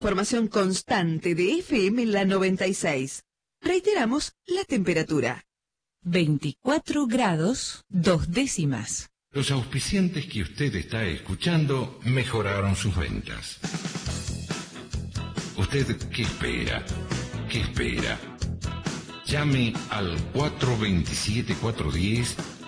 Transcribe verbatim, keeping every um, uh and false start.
Formación constante de F M La noventa y seis. Reiteramos la temperatura. veinticuatro grados, dos décimas. Los auspiciantes que usted está escuchando mejoraron sus ventas. ¿Usted qué espera? ¿Qué espera? Llame al cuatro dos siete, cuatro uno cero